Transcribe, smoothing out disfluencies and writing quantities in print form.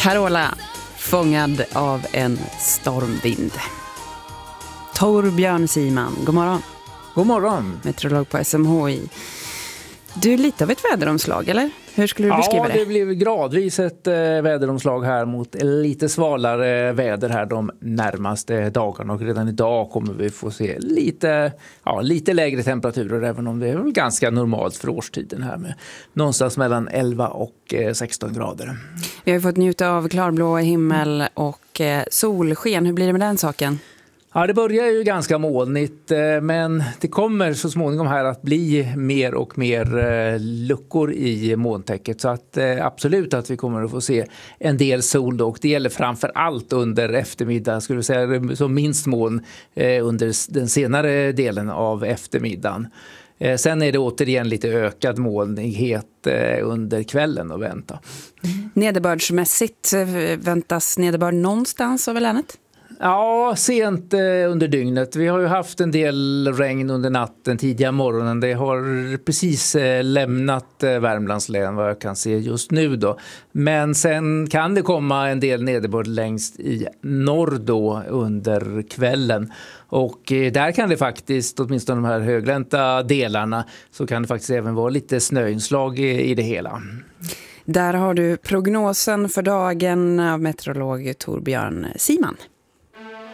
Carola, fångad av en stormvind. Torbjörn Siman, god morgon. God morgon. Meteorolog på SMHI. Du är lite av ett väderomslag, eller? Hur skulle du beskriva det? Ja, det blev gradvis ett väderomslag här mot lite svalare väder här de närmaste dagarna. Och redan idag kommer vi få se lite lägre temperaturer, även om det är väl ganska normalt för årstiden här med någonstans mellan 11 och 16 grader. Vi har fått njuta av klarblå himmel och solsken. Hur blir det med den saken? Ja, det börjar ju ganska molnigt, men det kommer så småningom här att bli mer och mer luckor i molntäcket. Så att absolut att vi kommer att få se en del sol då, och det gäller framför allt under eftermiddag, skulle jag säga, som minst moln under den senare delen av eftermiddagen. Sen är det återigen lite ökad molnighet under kvällen att vänta. Nederbördsmässigt väntas nederbörd någonstans över länet? Ja, sent under dygnet. Vi har ju haft en del regn under natten, tidiga morgonen. Det har precis lämnat Värmlands län vad jag kan se just nu då. Men sen kan det komma en del nederbörd längst i norr då under kvällen. Och där kan det faktiskt, åtminstone de här höglänta delarna, så kan det faktiskt även vara lite snöinslag i det hela. Där har du prognosen för dagen av meteorolog Torbjörn Siman.